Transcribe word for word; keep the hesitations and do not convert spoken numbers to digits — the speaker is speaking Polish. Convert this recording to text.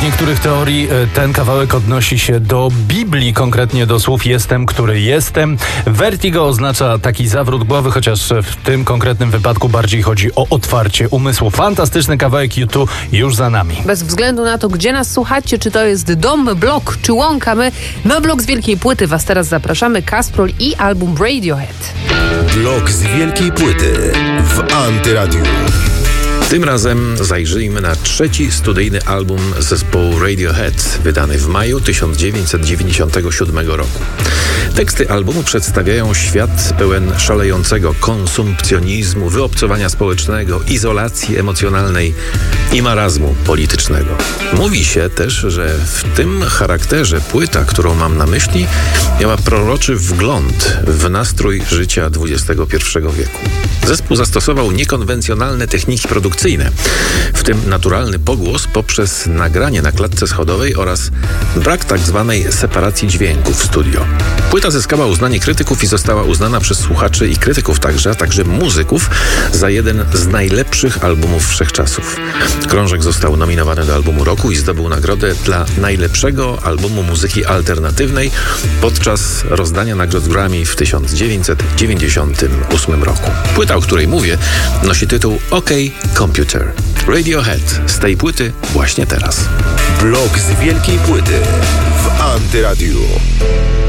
Według niektórych teorii ten kawałek odnosi się do Biblii, konkretnie do słów jestem, który jestem. Vertigo oznacza taki zawrót głowy, chociaż w tym konkretnym wypadku bardziej chodzi o otwarcie umysłu. Fantastyczny kawałek U dwa już za nami. Bez względu na to, gdzie nas słuchacie, czy to jest dom, blok, czy łąka, my na blok z wielkiej płyty was teraz zapraszamy. Kasprol i album Radiohead. Blok z wielkiej płyty w Antyradiu. Tym razem zajrzyjmy na trzeci studyjny album zespołu Radiohead, wydany w maju tysiąc dziewięćset dziewięćdziesiątego siódmego roku. Teksty albumu przedstawiają świat pełen szalejącego konsumpcjonizmu, wyobcowania społecznego, izolacji emocjonalnej i marazmu politycznego. Mówi się też, że w tym charakterze płyta, którą mam na myśli, miała proroczy wgląd w nastrój życia dwudziestego pierwszego wieku. Zespół zastosował niekonwencjonalne techniki produkcyjne, w tym naturalny pogłos poprzez nagranie na klatce schodowej oraz brak tak zwanej separacji dźwięku w studio. Płyta zyskała uznanie krytyków i została uznana przez słuchaczy i krytyków także, a także muzyków za jeden z najlepszych albumów wszechczasów. Krążek został nominowany do albumu roku i zdobył nagrodę dla najlepszego albumu muzyki alternatywnej podczas rozdania nagród Grammy w tysiąc dziewięćset dziewięćdziesiątym ósmym roku. Płyta, o której mówię, nosi tytuł OK Computer. Radiohead z tej płyty właśnie teraz. Blok z wielkiej płyty w Antyradiu.